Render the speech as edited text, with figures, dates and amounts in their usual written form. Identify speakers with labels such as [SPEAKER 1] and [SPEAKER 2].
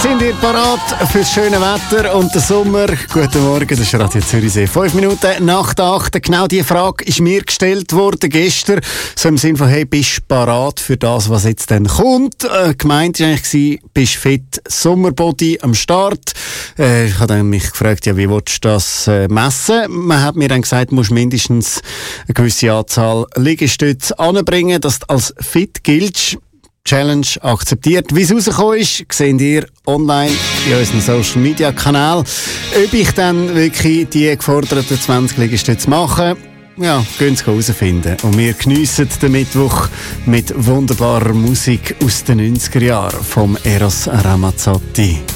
[SPEAKER 1] Sind ihr parat fürs schöne Wetter und den Sommer? Guten Morgen, das ist Radio Zürichsee. 5 Minuten nach der 8. Genau diese Frage ist mir gestellt worden gestern. So im Sinne von, hey, bist du parat für das, was jetzt dann kommt? Gemeint war eigentlich, bist du fit, Sommerbody am Start? Ich habe dann mich gefragt, ja, wie willst du das messen? Man hat mir dann gesagt, du musst mindestens eine gewisse Anzahl Liegestütze anbringen, dass du als fit giltst. Challenge akzeptiert. Wie es rausgekommen ist, seht ihr online in unseren Social Media Kanal. Ob ich dann wirklich die geforderten 20 Liegestütze mache, ja, gehen Sie herausfinden. Und wir geniessen den Mittwoch mit wunderbarer Musik aus den 90er Jahren vom Eros Ramazzotti.